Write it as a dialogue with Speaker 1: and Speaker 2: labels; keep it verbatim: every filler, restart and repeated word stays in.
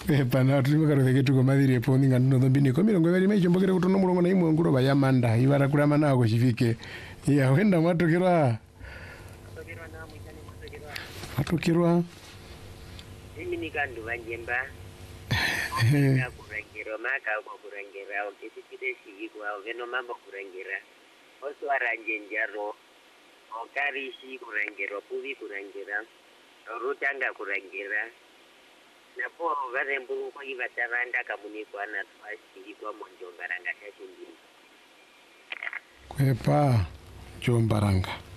Speaker 1: Epana tulimo karo ketu ko madhiri po ninga no dhambini ko mirongo bali mecho mbokere kutono mulongo na imwe nguro bayamanda ibara kulama nako chifike ya wenda mwatokirwa atokirwa
Speaker 2: mimi nikandu banjemba ya kurangiro maka ko kurangira okitide shigwa veno mambo kurangira oso aranjenjaro okarishi kurangiro puvi kurangira rutanga kurangira na po gare mburu ko iba taranda kamuni kwa na twashi kwa monjombaranga shashindi
Speaker 1: kwepa jombaranga